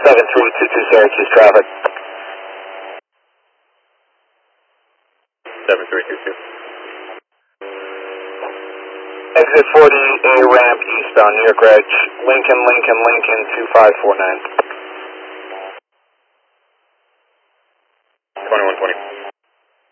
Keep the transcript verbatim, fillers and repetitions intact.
seven three two two Syracuse traffic. seven three two two. Exit forty, A ramp eastbound New York Edge, Lincoln, Lincoln, Lincoln, two five four nine.